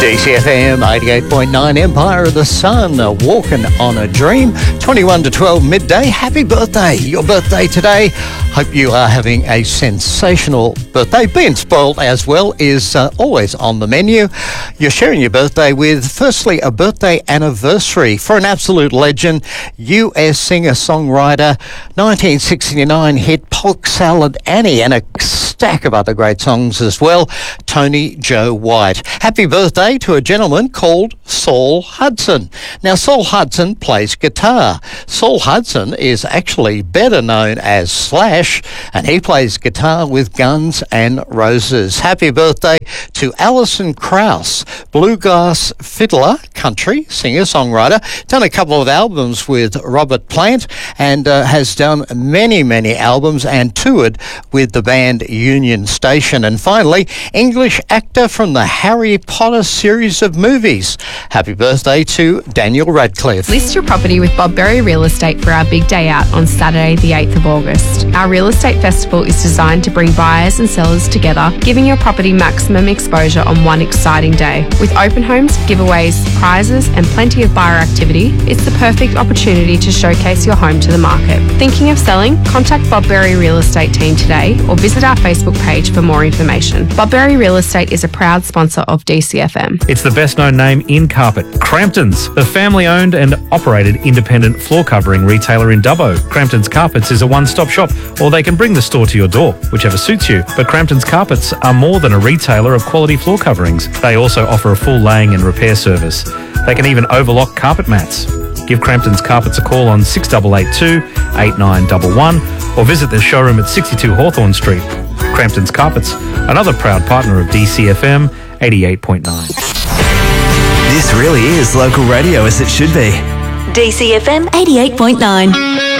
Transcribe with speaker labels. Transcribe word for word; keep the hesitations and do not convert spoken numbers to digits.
Speaker 1: D C F M eighty-eight point nine Empire of the Sun, uh, walking on a dream, twenty-one to twelve midday. Happy birthday, your birthday today. Hope you are having a sensational birthday. Being spoiled as well is uh, always on the menu. You're sharing your birthday with, firstly, a birthday anniversary for an absolute legend, U S singer-songwriter, nineteen sixty-nine hit Polk Salad Annie, and a stack of other great songs as well, Tony Joe White. Happy birthday to a gentleman called Saul Hudson. Now, Saul Hudson plays guitar. Saul Hudson is actually better known as Slash, and he plays guitar with Guns N' Roses. Happy birthday to Alison Krauss, bluegrass fiddler, country singer-songwriter, done a couple of albums with Robert Plant, and uh, has done many, many albums and toured with the band Union Station. And finally, English actor from the Harry Potter series of movies. Happy birthday to Daniel Radcliffe.
Speaker 2: List your property with Bob Berry Real Estate for our big day out on Saturday the eighth of August. Our real estate festival is designed to bring buyers and sellers together, giving your property maximum exposure on one exciting day. With open homes, giveaways, prizes and plenty of buyer activity, it's the perfect opportunity to showcase your home to the market. Thinking of selling? Contact Bob Berry Real Estate team today or visit our Facebook page for more information. Bob Berry Real Estate is a proud sponsor of D C F M.
Speaker 3: It's the best known name in carpet, Crampton's, the family owned and operated independent floor covering retailer in Dubbo. Crampton's Carpets is a one-stop shop, or they can bring the store to your door, whichever suits you. But Crampton's Carpets are more than a retailer of quality floor coverings. They also offer a full laying and repair service. They can even overlock carpet mats. Give Crampton's Carpets a call on six eight eight two, eight nine one one or visit their showroom at sixty-two Hawthorne Street. Crampton's Carpets, another proud partner of D C F M eighty-eight point nine.
Speaker 4: This really is local radio as it should be.
Speaker 5: D C F M eighty-eight point nine.